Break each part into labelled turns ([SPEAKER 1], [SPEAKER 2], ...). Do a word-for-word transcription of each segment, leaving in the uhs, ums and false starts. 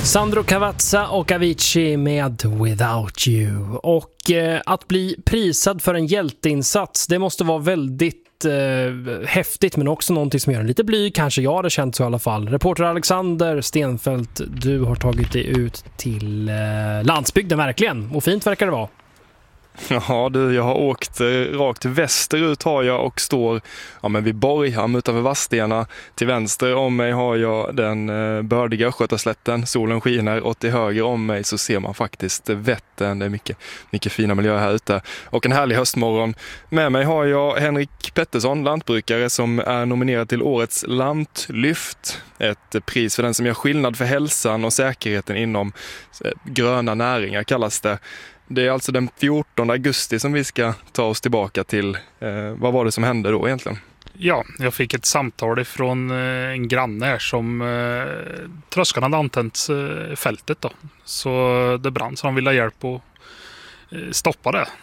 [SPEAKER 1] Sandro Cavazza och Avicii med Without You. Och eh, att bli prisad för en hjälteinsats, det måste vara väldigt eh, häftigt, men också någonting som gör en lite blyg. Kanske jag hade känt så i alla fall. Reporter Alexander Stenfeldt, du har tagit dig ut till eh, landsbygden verkligen. Och fint verkar det vara.
[SPEAKER 2] Ja du, jag har åkt eh, rakt västerut har jag och står ja, men vid Borghamn utanför Vadstena. Till vänster om mig har jag den eh, bördiga Östgötaslätten, solen skiner, och till höger om mig så ser man faktiskt Vättern. Det är mycket, mycket fina miljöer här ute. Och en härlig höstmorgon. Med mig har jag Henrik Pettersson, lantbrukare, som är nominerad till årets lantlyft. Ett pris för den som gör skillnad för hälsan och säkerheten inom eh, gröna näringar kallas det. Det är alltså den fjortonde augusti som vi ska ta oss tillbaka till. Eh, vad var det som hände då egentligen?
[SPEAKER 3] Ja, jag fick ett samtal från eh, en granne här som eh, tröskan hade antänt eh, fältet då. Så det brann, så han ville ha hjälp att eh, stoppa det.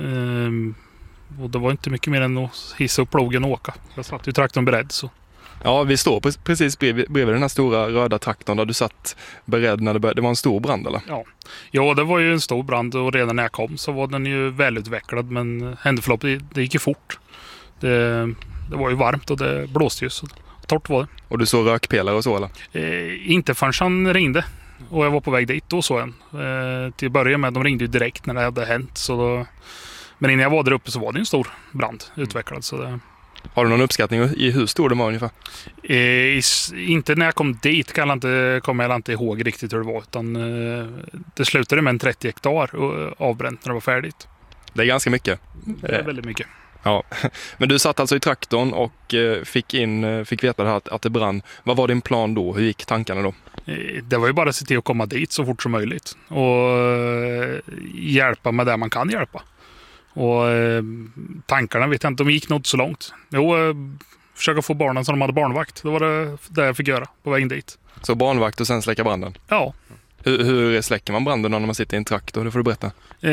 [SPEAKER 3] Eh, och det var inte mycket mer än att hissa upp plogen och åka. Jag satt i traktorn beredd så.
[SPEAKER 2] Ja, vi står precis bredvid, bredvid den här stora röda traktorn där du satt beredd när det började. Det var en stor brand eller?
[SPEAKER 3] Ja. ja, det var ju en stor brand och redan när jag kom så var den ju välutvecklad, men händelseförloppet det gick ju fort. Det, det var ju varmt och det blåste ju så torrt var det.
[SPEAKER 2] Och du såg rökpelare och så eller?
[SPEAKER 3] Eh, inte förrän han ringde och jag var på väg dit, då såg jag en. Eh, till att börja med, de ringde ju direkt när det hade hänt. Så då, men innan jag var där uppe så var det en stor brand utvecklad så det...
[SPEAKER 2] Har du någon uppskattning i hur stor den var ungefär?
[SPEAKER 3] Eh, inte när jag kom dit kan jag inte, kommer jag inte ihåg riktigt hur det var. Utan, eh, det slutade med en trettio hektar avbränt när det var färdigt.
[SPEAKER 2] Det är ganska mycket.
[SPEAKER 3] Det är väldigt mycket.
[SPEAKER 2] Ja. Men du satt alltså i traktorn och fick, in, fick veta det här att, att det brann. Vad var din plan då? Hur gick tankarna då?
[SPEAKER 3] Eh, det var ju bara att se till att komma dit så fort som möjligt. Och eh, hjälpa med det man kan hjälpa. Och eh, tankarna vet jag inte, de gick nog inte så långt. Jo, eh, försöka få barnen som de hade barnvakt. Det var det, det jag fick göra på vägen dit.
[SPEAKER 2] Så barnvakt och sen släcka branden?
[SPEAKER 3] Ja.
[SPEAKER 2] Hur, hur släcker man branden när man sitter i en traktor? Det får du berätta.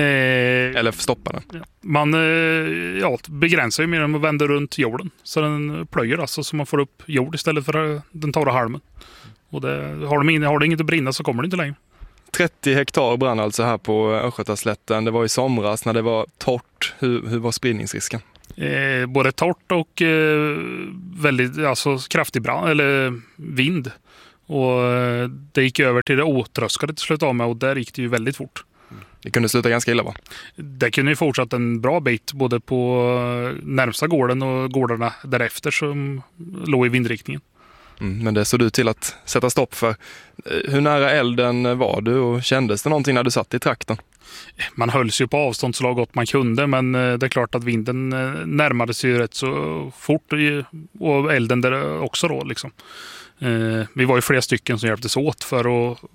[SPEAKER 2] Eh, Eller stoppa den?
[SPEAKER 3] Man eh, ja, begränsar ju med att vända runt jorden. Så den plöjer alltså, så man får upp jord istället för den torra halmen. Och det, har, de in, har det inget att brinna så kommer det inte längre.
[SPEAKER 2] trettio hektar brann alltså här på Östgötaslätten. Det var i somras när det var torrt. Hur, hur var spridningsrisken?
[SPEAKER 3] Eh, både torrt och eh, väldigt alltså, kraftig brand, eller vind. Och eh, det gick över till det otröskade till slut av med, och där gick det ju väldigt fort.
[SPEAKER 2] Det kunde sluta ganska illa va?
[SPEAKER 3] Det kunde ju fortsatt en bra bit både på närmsta gården och gårdarna därefter som låg i vindriktningen.
[SPEAKER 2] Mm, men det såg du till att sätta stopp för. Hur nära elden var du och kändes det någonting när du satt i traktorn?
[SPEAKER 3] Man höll sig på avstånd så gott man kunde, men det är klart att vinden närmade sig rätt så fort och elden där också då liksom. Vi var ju flera stycken som hjälptes åt för att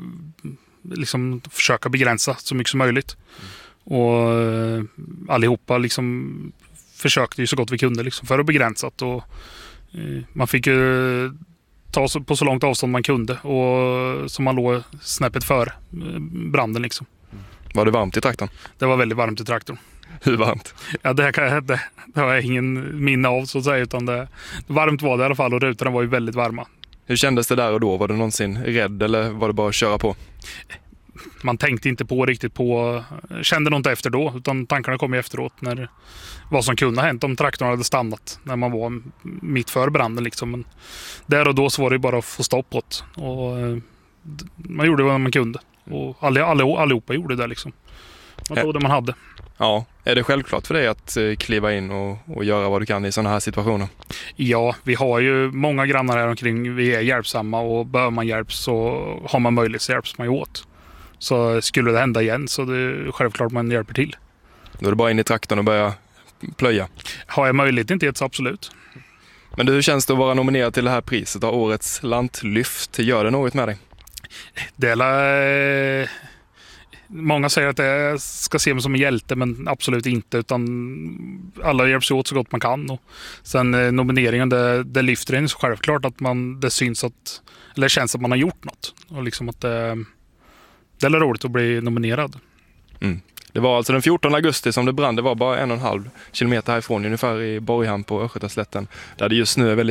[SPEAKER 3] liksom försöka begränsa så mycket som möjligt. Och allihopa liksom försökte ju så gott vi kunde liksom för att begränsa det, och man fick ju ta på så långt avstånd man kunde och så man låg snäppet för branden liksom.
[SPEAKER 2] Var det varmt i traktorn?
[SPEAKER 3] Det var väldigt varmt i traktorn.
[SPEAKER 2] Hur varmt?
[SPEAKER 3] Ja, det, här, det, det har jag ingen minne av så att säga, utan det, varmt var det i alla fall, och rutorna var ju väldigt varma.
[SPEAKER 2] Hur kändes det där och då? Var du någonsin rädd eller var det bara att köra på?
[SPEAKER 3] Man tänkte inte på riktigt på, kände nog inte efter då, utan tankarna kom ju efteråt när vad som kunde ha hänt om traktorn hade stannat när man var mitt för branden liksom. Men där och då så var det bara att få stopp på det, och man gjorde vad man kunde, och alla, alla, allihopa gjorde det liksom. Man tog det man hade.
[SPEAKER 2] Ja, är det självklart för dig att kliva in och, och göra vad du kan i sådana här situationer?
[SPEAKER 3] Ja, vi har ju många grannar här omkring, vi är hjälpsamma, och behöver man hjälp så har man möjlighet så hjälps man ju åt. Så skulle det hända igen så det är självklart man hjälper till.
[SPEAKER 2] Då är det bara in i traktorn och börja plöja.
[SPEAKER 3] Har jag möjlighet inte ett så absolut.
[SPEAKER 2] Men hur känns det att vara nominerad till det här priset av årets lantlyft? Gör det något med dig?
[SPEAKER 3] Det är, många säger att jag ska se mig som en hjälte, men absolut inte, utan alla hjälps åt så gott man kan. Och sen nomineringen, det, det lyfter en så självklart att man, det syns att, eller känns att man har gjort något. Och liksom att det, det är roligt att bli nominerad.
[SPEAKER 2] Mm. Det var alltså den fjortonde augusti som det brann. Det var bara en och en halv kilometer härifrån ungefär i Borghamn på Östgötaslätten. Där det just nu är väldigt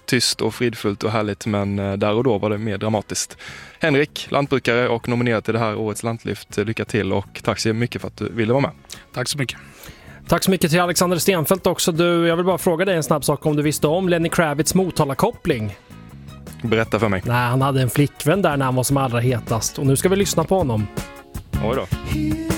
[SPEAKER 2] tyst och fridfullt och härligt, men där och då var det mer dramatiskt. Henrik, lantbrukare och nominerad till det här årets Lantlyft. Lycka till och tack så mycket för att du ville vara med.
[SPEAKER 3] Tack så mycket.
[SPEAKER 1] Tack så mycket till Alexander Stenfeldt också. Du, jag vill bara fråga dig en snabb sak om du visste om Lenny Kravitz Motala-koppling.
[SPEAKER 2] Berätta för mig.
[SPEAKER 1] Nej, han hade en flickvän där när han var som allra hetast och nu ska vi lyssna på honom.
[SPEAKER 2] Oj då.